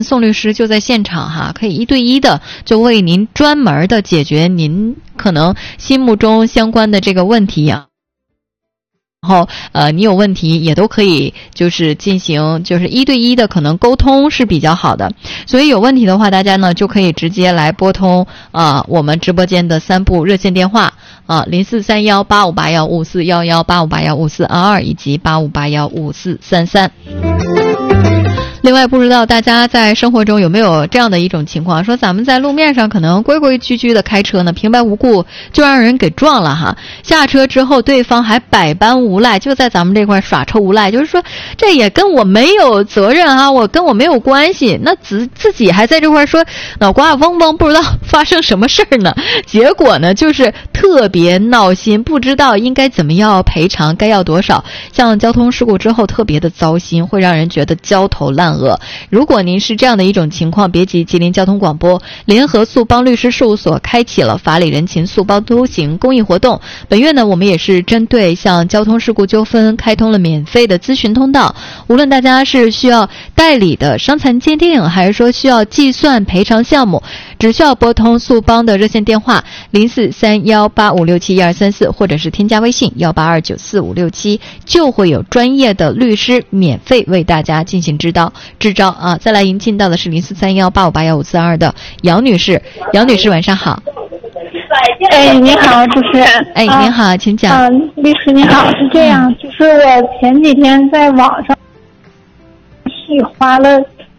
宋律师就在现场哈，可以1对1的就为您专门的解决您可能心目中相关的这个问题啊。然后你有问题也都可以就是进行就是1对1的可能沟通是比较好的。所以有问题的话，大家呢就可以直接来拨通我们直播间的3部热线电话04318581541185815422以及85815433。另外，不知道大家在生活中有没有这样的一种情况，说咱们在路面上可能规规矩矩的开车呢，平白无故就让人给撞了哈。下车之后，对方还百般无赖，就在咱们这块耍臭无赖，就是说这也跟我没有责任啊，跟我没有关系。那自己还在这块说脑瓜嗡嗡，不知道发生什么事儿呢。结果呢，就是特别闹心，不知道应该怎么样赔偿，该要多少。像交通事故之后特别的糟心，会让人觉得焦头烂额。如果您是这样的一种情况，别急，吉林交通广播联合速帮律师事务所开启了法理人情速帮通行公益活动。本月呢，我们也是针对像交通事故纠纷开通了免费的咨询通道。无论大家是需要代理的伤残鉴定，还是说需要计算赔偿项目，只需要拨通速帮的热线电话043185671234，或者是添加微信182945567，就会有专业的律师免费为大家进行支招啊！再来迎进到的是043185815422的杨女士。杨女士晚上好。 你好，主持人。 您好，请讲。 律师你好，是这样，就是我前几天在网上是花了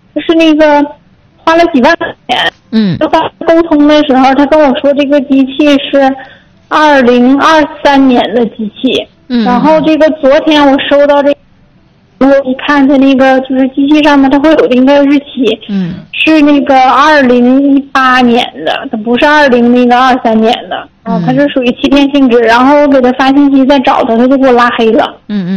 几万块钱。就在沟通的时候，他跟我说这个机器是2023年的机器。然后这个昨天我收到这个。我一看它那个就是机器上面它会有那个日期，是那个2018年的，它不是23年的，它是属于欺骗性质。然后我给他发信息再找他，他就给我拉黑了。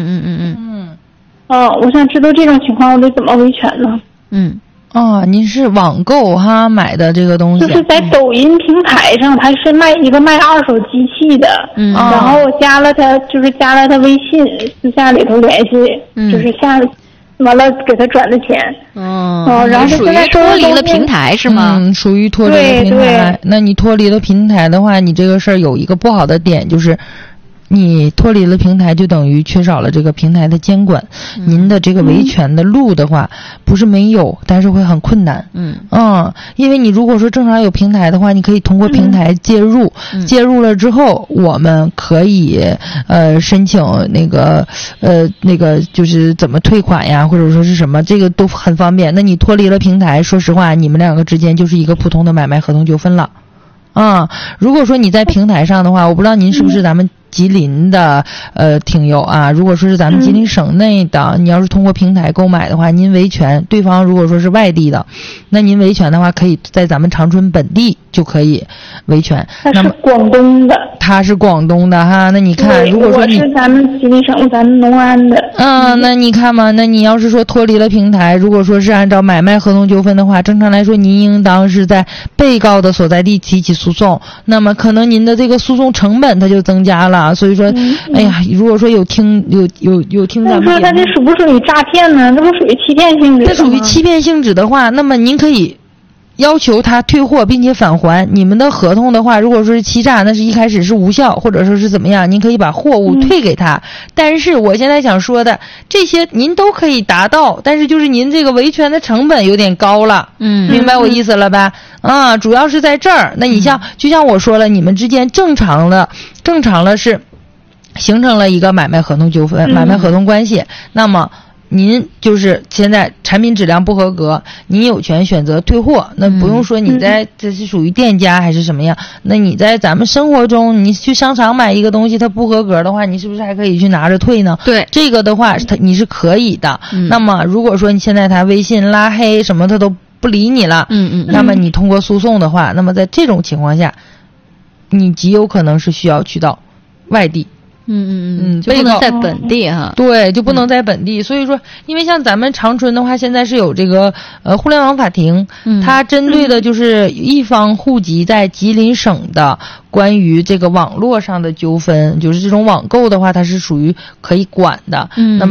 我想知道这种情况我得怎么维权呢？ 您是网购买的这个东西， 就是在抖音平台上，他是卖二手机器的，然后我加了他微信，私下里头联系，就是完了给他转的钱，然后属于脱离了平台是吗？ 属于脱离了平台。 对， 那你脱离了平台的话，你这个事儿有一个不好的点就是。你脱离了平台，就等于缺少了这个平台的监管。您的这个维权的路的话，不是没有，但是会很困难。因为你如果说正常有平台的话，你可以通过平台介入，介入了之后，我们可以申请那个就是怎么退款呀，或者说是什么，这个都很方便。那你脱离了平台，说实话，你们两个之间就是一个普通的买卖合同纠纷了。如果说你在平台上的话，我不知道您是不是咱们吉林的听友啊。如果说是咱们吉林省内的，你要是通过平台购买的话，您维权，对方如果说是外地的，那您维权的话可以在咱们长春本地就可以维权。 他是广东的。 他是广东的哈，那你看，如果说你我是咱们吉林省咱们农安的。 那你看嘛，那你要是说脱离了平台，如果说是按照买卖合同纠纷的话，正常来说您应当是在被告的所在地提起诉讼，那么可能您的这个诉讼成本它就增加了。所以说，如果说有听咱们， 说他这属不属于诈骗呢？这不属于欺骗性质？ 这属于欺骗性质的话，那么您可以要求他退货并且返还。你们的合同的话，如果说是欺诈，那是一开始是无效，或者说是怎么样，您可以把货物退给他。但是我现在想说的，这些您都可以达到，但是就是您这个维权的成本有点高了。明白我意思了吧？主要是在这儿。那你就像我说了，你们之间正常了是形成了一个买卖合同纠纷，买卖合同关系。那么您就是现在产品质量不合格，您有权选择退货。那不用说你这是属于店家还是什么样，那你在咱们生活中，你去商场买一个东西它不合格的话，你是不是还可以去拿着退呢？ 对， 这个的话你是可以的。那么如果说你现在他微信拉黑什么他都不理你了，那么你通过诉讼的话，那么在这种情况下，你极有可能是需要去到外地。 就不能在本地哈。 对，就不能在本地。所以说，因为像咱们长春的话，现在是有这个互联网法庭，它针对的就是一方户籍在吉林省的关于这个网络上的纠纷，就是这种网购的话，它是属于可以管的。那么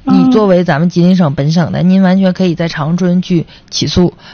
你作为咱们吉林省本省的，您完全可以在长春去起诉，